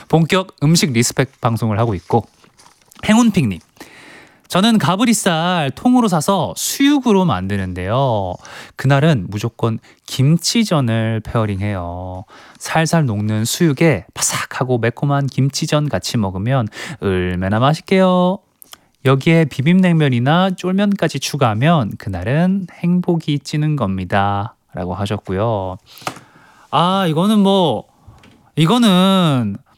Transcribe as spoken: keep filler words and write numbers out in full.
본격 음식 리스펙 방송을 하고 있고, 행운픽님, 저는 가브리살 통으로 사서 수육으로 만드는데요. 그날은 무조건 김치전을 페어링해요. 살살 녹는 수육에 바삭하고 매콤한 김치전 같이 먹으면 얼마나 맛있게요. 여기에 비빔냉면이나 쫄면까지 추가하면 그날은 행복이 찌는 겁니다. 라고 하셨고요. 아, 이거는 뭐 이거는